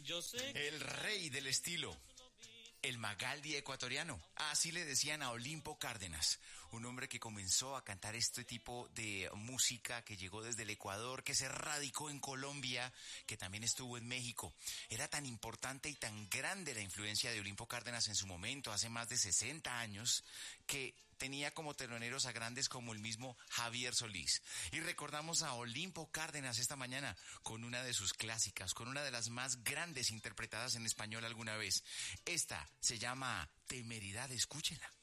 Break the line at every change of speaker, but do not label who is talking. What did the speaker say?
Yo sé.
El rey del estilo. El Magaldi ecuatoriano. Así le decían a Olimpo Cárdenas, un hombre que comenzó a cantar este tipo de música, que llegó desde el Ecuador, que se radicó en Colombia, que también estuvo en México. Era tan importante y tan grande la influencia de Olimpo Cárdenas en su momento, hace más de 60 años, que tenía como teloneros a grandes como el mismo Javier Solís. Y recordamos a Olimpo Cárdenas esta mañana con una de sus clásicas, con una de las más grandes interpretadas en español alguna vez. Esta se llama Temeridad, escúchela.